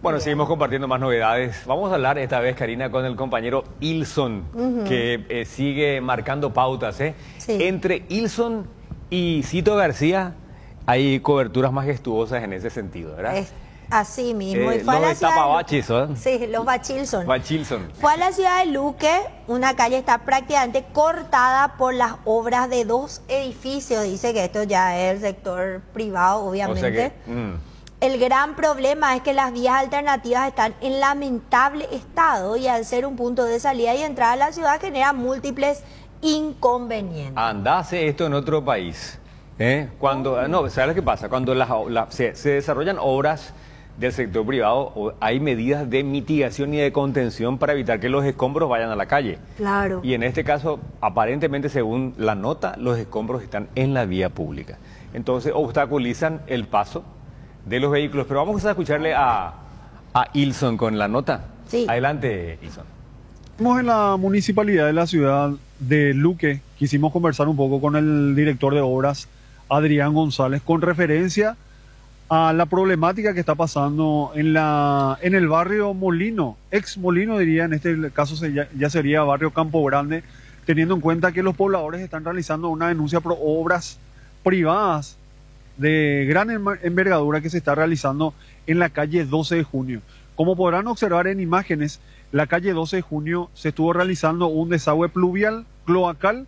Bueno, seguimos compartiendo más novedades. Vamos a hablar esta vez, Karina, con el compañero Ilson, que sigue marcando pautas. Sí. Entre Ilson y Cito García hay coberturas majestuosas en ese sentido, ¿verdad? Es así mismo. Y fue a los la ciudad tapabachis, ¿eh? Sí, los Bachilson. Bachilson. Fue a la ciudad de Luque, una calle está prácticamente cortada por las obras de 2 edificios. Dice que esto ya es el sector privado, obviamente. O sea que, El gran problema es que las vías alternativas están en lamentable estado y al ser un punto de salida y entrada a la ciudad genera múltiples inconvenientes. Andase esto en otro país. Cuando, no, ¿sabes qué pasa? Cuando se desarrollan obras del sector privado, hay medidas de mitigación y de contención para evitar que los escombros vayan a la calle. Claro. Y en este caso, aparentemente, según la nota, los escombros están en la vía pública. Entonces, obstaculizan el paso de los vehículos. Pero vamos a escucharle a Ilson con la nota. Sí. Adelante, Ilson. Estamos en la municipalidad de la ciudad de Luque. Quisimos conversar un poco con el director de obras, Adrián González, con referencia a la problemática que está pasando en el barrio Molino, ex Molino diría, en este caso ya sería barrio Campo Grande, teniendo en cuenta que los pobladores están realizando una denuncia por obras privadas de gran envergadura que se está realizando en la calle 12 de junio. Como podrán observar en imágenes, la calle 12 de junio se estuvo realizando un desagüe pluvial, cloacal,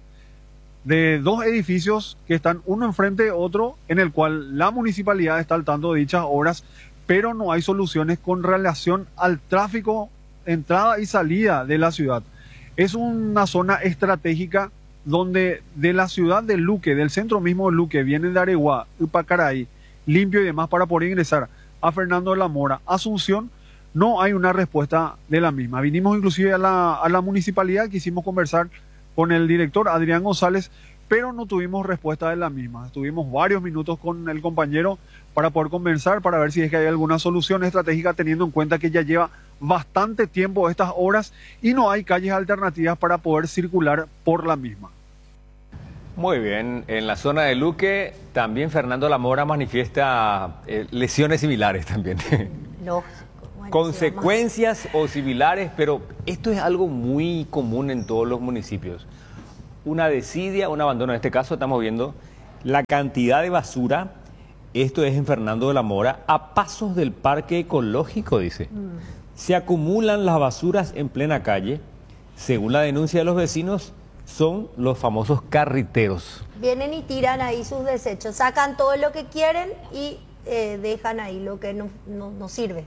de 2 edificios que están uno enfrente de otro, en el cual la municipalidad está al tanto de dichas obras, pero no hay soluciones con relación al tráfico, entrada y salida de la ciudad. Es una zona estratégica donde de la ciudad de Luque, del centro mismo de Luque, vienen de Areguá, Upacaraí, Limpio y demás para poder ingresar a Fernando de la Mora, Asunción. No hay una respuesta de la misma. Vinimos inclusive a la municipalidad, quisimos conversar con el director Adrián González, pero no tuvimos respuesta de la misma. Estuvimos varios minutos con el compañero para poder conversar, para ver si es que hay alguna solución estratégica, teniendo en cuenta que ya lleva bastante tiempo estas obras y no hay calles alternativas para poder circular por la misma. Muy bien, en la zona de Luque también Fernando de la Mora manifiesta lesiones similares también. Lógico. Consecuencias o similares, pero esto es algo muy común en todos los municipios. Una desidia, un abandono. En este caso estamos viendo la cantidad de basura, esto es en Fernando de la Mora, a pasos del parque ecológico, dice. Se acumulan las basuras en plena calle. Según la denuncia de los vecinos, son los famosos carriteros. Vienen y tiran ahí sus desechos, sacan todo lo que quieren y dejan ahí lo que no sirve.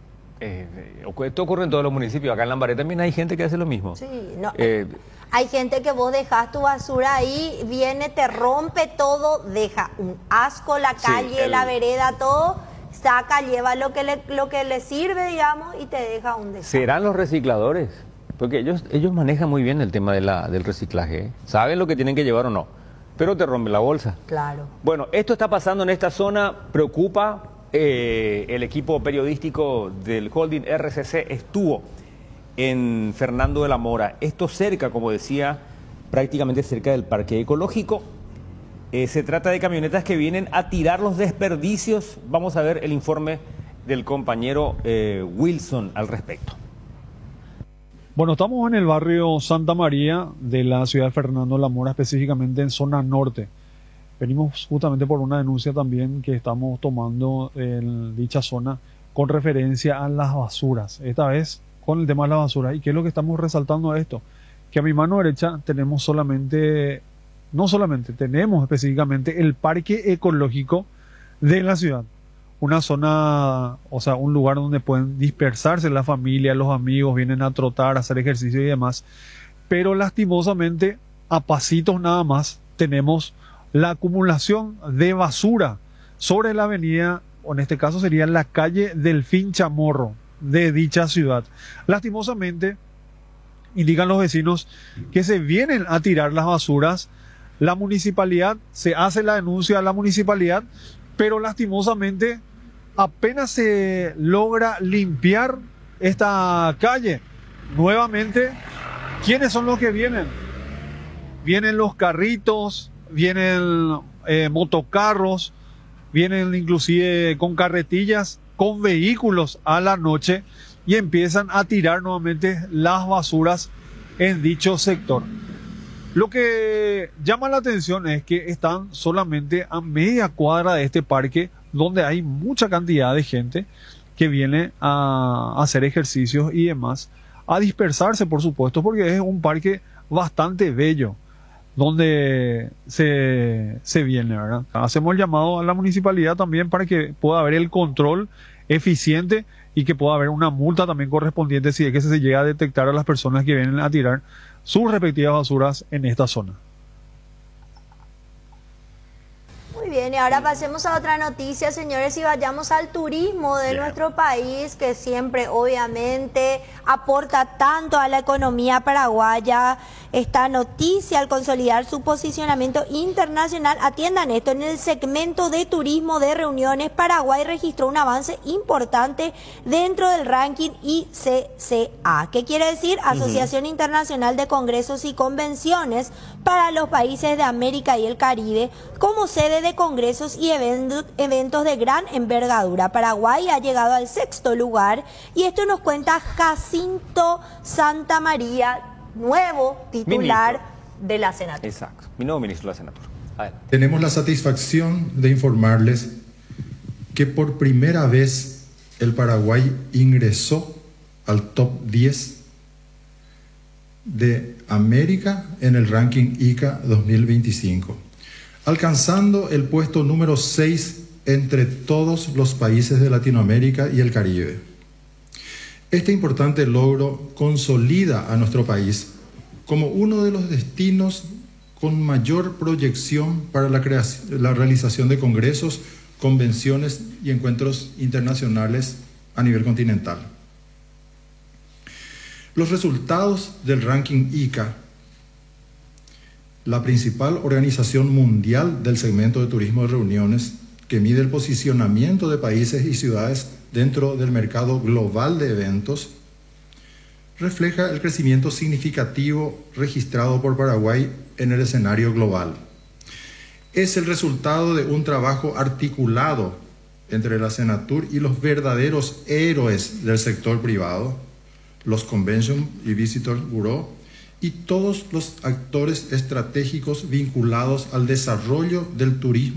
Esto ocurre en todos los municipios. Acá en Lambaré también hay gente que hace lo mismo. Sí, no. Hay gente que vos dejas tu basura ahí, viene, te rompe todo, deja un asco la calle, la vereda, todo, saca, lleva lo que le sirve, digamos, y te deja un desastre. ¿Serán los recicladores? Porque ellos manejan muy bien el tema del reciclaje, ¿eh? Saben lo que tienen que llevar o no, pero te rompe la bolsa. Claro. Bueno, esto está pasando en esta zona, preocupa. El equipo periodístico del holding RCC estuvo en Fernando de la Mora, esto cerca, como decía, prácticamente cerca del parque ecológico. Se trata de camionetas que vienen a tirar los desperdicios. Vamos a ver el informe del compañero Wilson al respecto. Bueno, estamos en el barrio Santa María de la ciudad de Fernando de la Mora, específicamente en zona norte. Venimos justamente por una denuncia también que estamos tomando en dicha zona con referencia a las basuras. Esta vez con el tema de la basura. ¿Y qué es lo que estamos resaltando de esto? Que a mi mano derecha tenemos tenemos específicamente el parque ecológico de la ciudad. Una zona, o sea, un lugar donde pueden dispersarse la familia, los amigos, vienen a trotar, a hacer ejercicio y demás. Pero lastimosamente, a pasitos nada más, tenemos la acumulación de basura sobre la avenida, o en este caso sería la calle Delfín Chamorro de dicha ciudad. Lastimosamente, indican los vecinos que se vienen a tirar las basuras. La municipalidad, se hace la denuncia a la municipalidad, pero lastimosamente apenas se logra limpiar esta calle. Nuevamente, ¿quiénes son los que vienen? Vienen los carritos, vienen motocarros, vienen inclusive con carretillas con vehículos a la noche y empiezan a tirar nuevamente las basuras en dicho sector. Lo que llama la atención es que están solamente a media cuadra de este parque, donde hay mucha cantidad de gente que viene a hacer ejercicios y demás, a dispersarse, por supuesto, porque es un parque bastante bello, donde se viene, ¿verdad? Hacemos el llamado a la municipalidad también para que pueda haber el control eficiente y que pueda haber una multa también correspondiente si es que se llega a detectar a las personas que vienen a tirar sus respectivas basuras en esta zona. Muy bien, y ahora pasemos a otra noticia, señores, y vayamos al turismo de nuestro país, que siempre, obviamente, aporta tanto a la economía paraguaya. Esta noticia, al consolidar su posicionamiento internacional, atiendan esto, en el segmento de turismo de reuniones, Paraguay registró un avance importante dentro del ranking ICCA. ¿Qué quiere decir? Asociación Internacional de Congresos y Convenciones para los países de América y el Caribe, como sede de congresos y eventos de gran envergadura. Paraguay ha llegado al 6º lugar y esto nos cuenta Jacinto Santamaría, nuevo titular de la Senatur. Exacto, mi nuevo ministro de la Senatur. Adelante. Tenemos la satisfacción de informarles que por primera vez el Paraguay ingresó al top 10 de América en el ranking ICA 2025, alcanzando el puesto número 6 entre todos los países de Latinoamérica y el Caribe. Este importante logro consolida a nuestro país como uno de los destinos con mayor proyección para la realización de congresos, convenciones y encuentros internacionales a nivel continental. Los resultados del ranking ICA, la principal organización mundial del segmento de turismo de reuniones, que mide el posicionamiento de países y ciudades dentro del mercado global de eventos, refleja el crecimiento significativo registrado por Paraguay en el escenario global. Es el resultado de un trabajo articulado entre la Senatur y los verdaderos héroes del sector privado, los Convention y Visitor Bureau, y todos los actores estratégicos vinculados al desarrollo del turismo